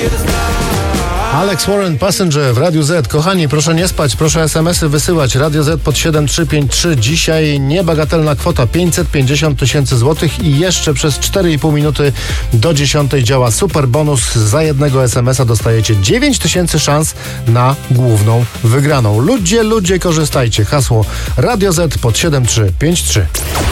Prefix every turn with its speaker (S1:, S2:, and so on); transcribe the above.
S1: Alex Warren, Passenger w Radiu Z. Kochani, proszę nie spać, proszę SMS-y wysyłać. Radio Z pod 7353. Dzisiaj niebagatelna kwota 550 tysięcy złotych i jeszcze przez 4,5 minuty do 10 działa super bonus. Za jednego SMS-a dostajecie 9 tysięcy szans na główną wygraną. Ludzie, korzystajcie. Hasło Radio Z pod 7353.